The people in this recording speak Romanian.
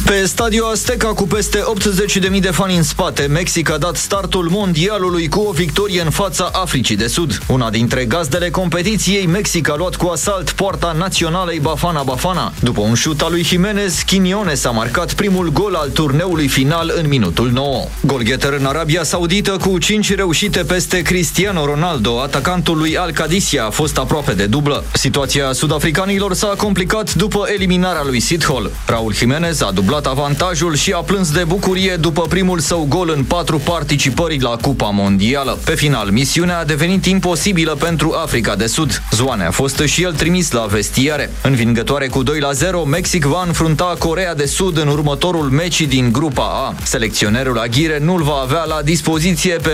Pe Stadio Azteca, cu peste 80.000 de fani în spate, Mexic a dat startul mondialului cu o victorie în fața Africii de Sud. Una dintre gazdele competiției, Mexic a luat cu asalt poarta naționalei Bafana Bafana. După un șut al lui Jimenez, Quiñones a marcat primul gol al turneului final în minutul 9. Golgheter în Arabia Saudită cu 5 reușite peste Cristiano Ronaldo, atacantul lui Al Qadisiyah a fost aproape de dublă. Situația sudafricanilor s-a complicat după eliminarea lui Sid Hall. Raul Jimenez a dublat avantajul și a plâns de bucurie după primul său gol în 4 participări la Cupa Mondială. Pe final, misiunea a devenit imposibilă pentru Africa de Sud. Zwane a fost și el trimis la vestiare. Învingătoare cu 2-0, Mexic va înfrunta Coreea de Sud în următorul meci din grupa A. Selecționerul Aguirre nu-l va avea la dispoziție pe